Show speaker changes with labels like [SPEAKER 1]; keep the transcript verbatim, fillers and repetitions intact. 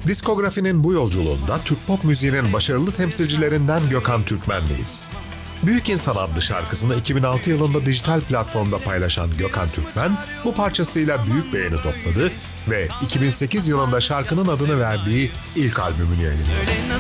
[SPEAKER 1] Diskografinin bu yolculuğunda Türk pop müziğinin başarılı temsilcilerinden Gökhan Türkmen'leyiz. Büyük İnsan adlı şarkısını iki bin altı yılında dijital platformda paylaşan Gökhan Türkmen, bu parçasıyla büyük beğeni topladı ve iki bin sekiz yılında şarkının adını verdiği ilk albümünü yayınladı.